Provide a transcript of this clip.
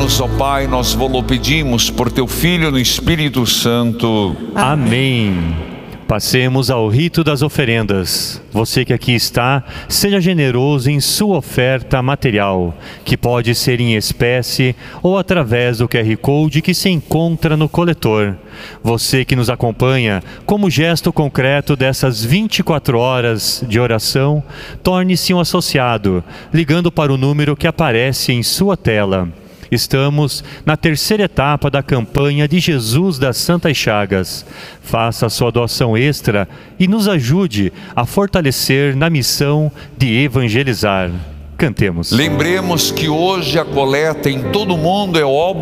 Deus, ó Pai, nós vos pedimos por teu Filho no Espírito Santo. Amém. Passemos ao rito das oferendas. Você que aqui está, seja generoso em sua oferta material, que pode ser em espécie ou através do QR Code que se encontra no coletor. Você que nos acompanha, como gesto concreto dessas 24 horas de oração, torne-se um associado, ligando para o número que aparece em sua tela. Estamos na terceira etapa da campanha de Jesus das Santas Chagas. Faça a sua doação extra e nos ajude a fortalecer na missão de evangelizar. Cantemos. Lembremos que hoje a coleta em todo o mundo é obra